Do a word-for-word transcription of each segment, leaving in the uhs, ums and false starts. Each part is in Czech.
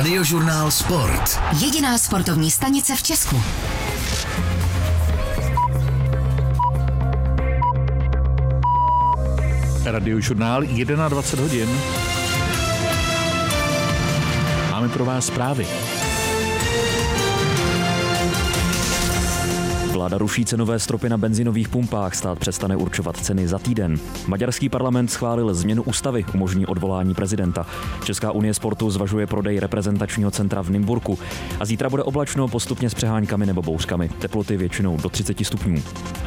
Radiožurnál Sport. Jediná sportovní stanice v Česku. Radiožurnál dvacet jedna hodin. Máme pro vás zprávy. Vláda ruší cenové stropy na benzinových pumpách, stát přestane určovat ceny za týden. Maďarský parlament schválil změnu ústavy, umožní odvolání prezidenta. Česká unie sportu zvažuje prodej reprezentačního centra v Nymburku. A zítra bude oblačno, postupně s přeháňkami nebo bouřkami. Teploty většinou do třicet stupňů.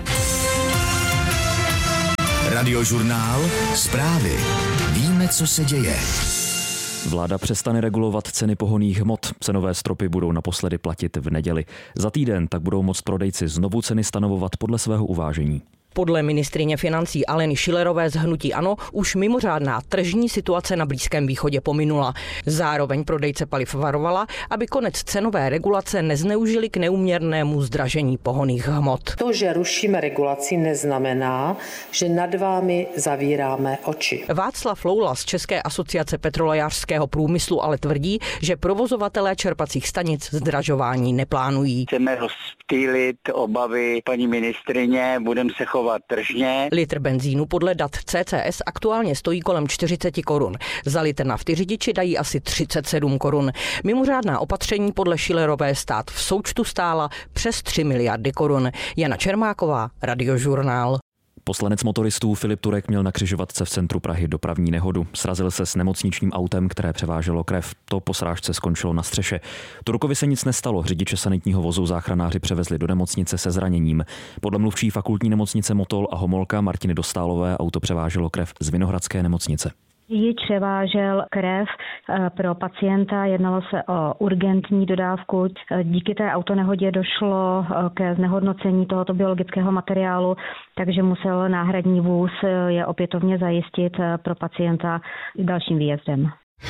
Radiožurnál Zprávy. Víme, co se děje. Vláda přestane regulovat ceny pohonných hmot. Cenové stropy budou naposledy platit v neděli. Za týden tak budou moct prodejci znovu ceny stanovovat podle svého uvážení. Podle ministryně financí Aleny Schillerové z hnutí ANO už mimořádná tržní situace na Blízkém východě pominula. Zároveň prodejce paliv varovala, aby konec cenové regulace nezneužili k neúměrnému zdražení pohonných hmot. To, že rušíme regulaci, neznamená, že nad vámi zavíráme oči. Václav Loula z České asociace petrolejářského průmyslu ale tvrdí, že provozovatelé čerpacích stanic zdražování neplánují. Chceme rozptýlit obavy paní ministryně, budeme se chovat tržně. Litr benzínu podle dat C C S aktuálně stojí kolem čtyřicet korun. Za litr nafty řidiči dají asi třicet sedm korun. Mimořádná opatření podle Schillerové stát v součtu stála přes tři miliardy korun. Jana Čermáková, Radiožurnál. Poslanec motoristů Filip Turek měl na křižovatce v centru Prahy dopravní nehodu. Srazil se s nemocničním autem, které převáželo krev. To po srážce skončilo na střeše. Turkovi se nic nestalo. Řidiče sanitního vozu záchranáři převezli do nemocnice se zraněním. Podle mluvčí fakultní nemocnice Motol a Homolka Martiny Dostálové auto převáželo krev z Vinohradské nemocnice. Řidič převážel krev pro pacienta, jednalo se o urgentní dodávku. Díky té autonehodě došlo ke znehodnocení tohoto biologického materiálu, takže musel náhradní vůz je opětovně zajistit pro pacienta dalším výjezdem.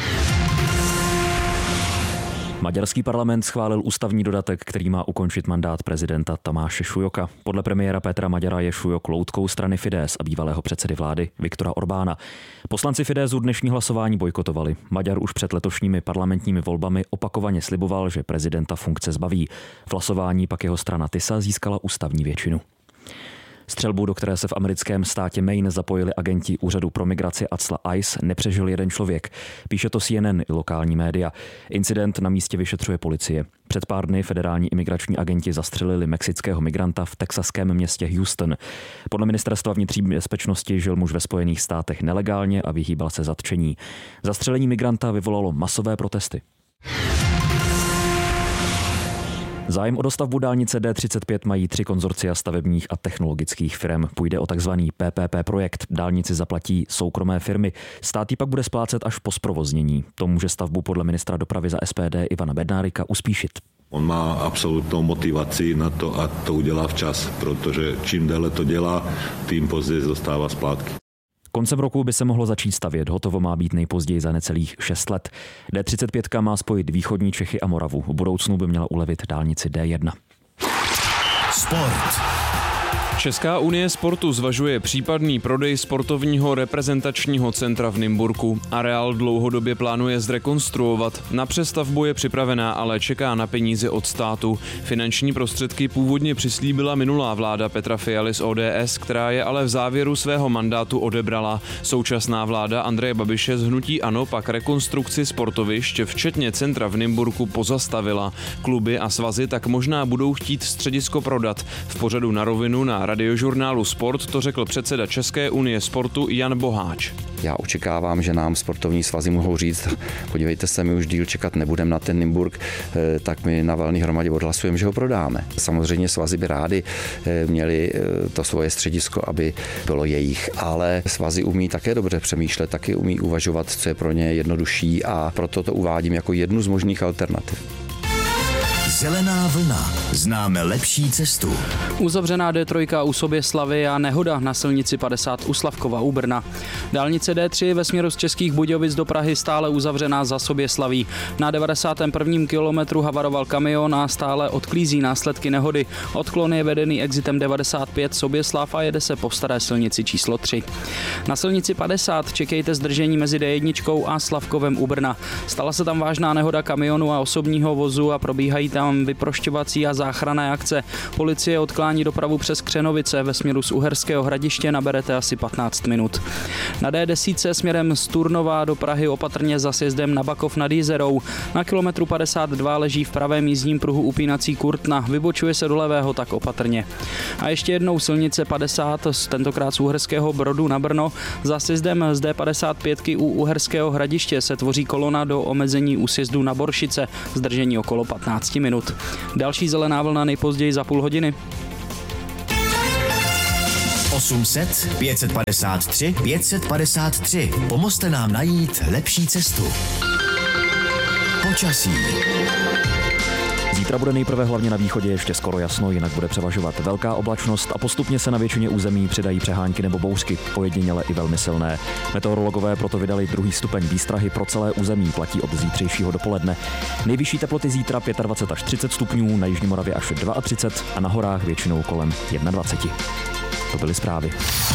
Maďarský parlament schválil ústavní dodatek, který má ukončit mandát prezidenta Tamáše Šujoka. Podle premiéra Petra Maďara je Šujok loutkou strany Fidesz a bývalého předsedy vlády Viktora Orbána. Poslanci Fideszu dnešní hlasování bojkotovali. Maďar už před letošními parlamentními volbami opakovaně sliboval, že prezidenta funkce zbaví. V hlasování pak jeho strana Tisa získala ústavní většinu. Střelbu, do které se v americkém státě Maine zapojili agenti úřadu pro migraci Acla ICE, nepřežil jeden člověk. Píše to C N N i lokální média. Incident na místě vyšetřuje policie. Před pár dny federální imigrační agenti zastřelili mexického migranta v texaském městě Houston. Podle ministerstva vnitřní bezpečnosti žil muž ve Spojených státech nelegálně a vyhýbal se zatčení. Zastřelení migranta vyvolalo masové protesty. Zájem o dostavbu dálnice D třicet pět mají tři konzorcia stavebních a technologických firm. Půjde o takzvaný P P P projekt. Dálnici zaplatí soukromé firmy. Stát ji pak bude splácet až po zprovoznění. To může stavbu podle ministra dopravy za S P D Ivana Bednárika uspíšit. On má absolutnou motivaci na to a to udělá včas, protože čím déle to dělá, tím později dostává splátky. Koncem roku by se mohlo začít stavět, hotovo má být nejpozději za necelých šest let. D třicet pět má spojit východní Čechy a Moravu. V budoucnu by měla ulevit dálnici D jedna. Sport. Česká unie sportu zvažuje případný prodej sportovního reprezentačního centra v Nymburku. Areál dlouhodobě plánuje zrekonstruovat. Na přestavbu je připravená, ale čeká na peníze od státu. Finanční prostředky původně přislíbila minulá vláda Petra Fialy z O D S, která je ale v závěru svého mandátu odebrala. Současná vláda Andreje Babiše z hnutí ANO pak rekonstrukci sportovišť, včetně centra v Nymburku, pozastavila. Kluby a svazy tak možná budou chtít středisko prodat. V pořadu Na rovinu na Radiožurnálu Sport to řekl předseda České unie sportu Jan Boháč. Já očekávám, že nám sportovní svazy mohou říct, podívejte se, my už díl čekat nebudeme na ten Nymburk, tak my na valné hromadě odhlasujeme, že ho prodáme. Samozřejmě svazy by rádi měli to svoje středisko, aby bylo jejich, ale svazy umí také dobře přemýšlet, taky umí uvažovat, co je pro ně jednodušší, a proto to uvádím jako jednu z možných alternativ. Zelená vlna. Známe lepší cestu. Uzavřená D tři u Soběslavy a nehoda na silnici padesát u Slavkova u Brna. Dálnice D tři ve směru z Českých Budějovic do Prahy stále uzavřená za Soběslaví. Na devadesátém prvním kilometru havaroval kamion a stále odklízí následky nehody. Odklon je vedený exitem devadesát pět Soběslav a jede se po staré silnici číslo tři. Na silnici padesát čekejte zdržení mezi D jedna a Slavkovem u Brna. Stala se tam vážná nehoda kamionu a osobního vozu a probíhají tam vyprošťovací a záchranné akce. Policie odklání dopravu přes Křenovice ve směru z Uherského Hradiště, naberete asi patnáct minut. Na D deset směrem z Turnova do Prahy opatrně za sjezdem na Bakov nad Jizerou. Na kilometru padesát dva leží v pravém jízdním pruhu upínací kurtna, vybočuje se do levého, tak opatrně. A ještě jednou silnice padesát, tentokrát z Uherského Brodu na Brno. Za sjezdem z D padesát pět u Uherského Hradiště se tvoří kolona do omezení u sjezdu na Boršice, zdržení okolo patnáct minut. Další zelená vlna nejpozději za půl hodiny. osm set, pět set padesát tři, pět set padesát tři. Pomozte nám najít lepší cestu. Počasí. Zítra bude nejprve hlavně na východě ještě skoro jasno, jinak bude převažovat velká oblačnost a postupně se na většině území přidají přehánky nebo bouřky, ojediněle i velmi silné. Meteorologové proto vydali druhý stupeň výstrahy pro celé území, platí od zítřejšího dopoledne. Nejvyšší teploty zítra dvacet pět až třicet stupňů, na jižní Moravě až třicet dva a na horách většinou kolem dvacet jedna. To byly zprávy.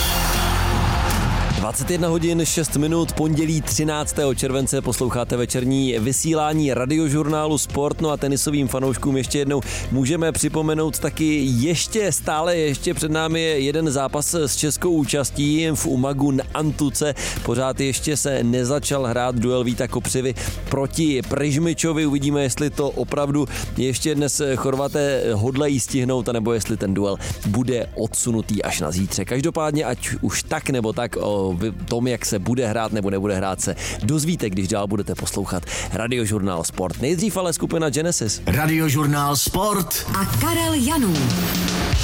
dvacet jedna hodin šest minut, pondělí třináctého července posloucháte večerní vysílání Radiožurnálu Sport. No a tenisovým fanouškům ještě jednou můžeme připomenout taky ještě stále ještě před námi je jeden zápas s českou účastí v Umagu na Antuce. Pořád ještě se nezačal hrát duel Víta Kopřivy proti Prižmičovi. Uvidíme, jestli to opravdu ještě dnes Chorvaté hodlají stihnout, anebo jestli ten duel bude odsunutý až na zítře. Každopádně, ať už tak nebo tak o tom, jak se bude hrát nebo nebude hrát, se dozvíte, když dál budete poslouchat Radiožurnál Sport. Nejdřív ale skupina Genesis. Radiožurnál Sport a Karel Janů.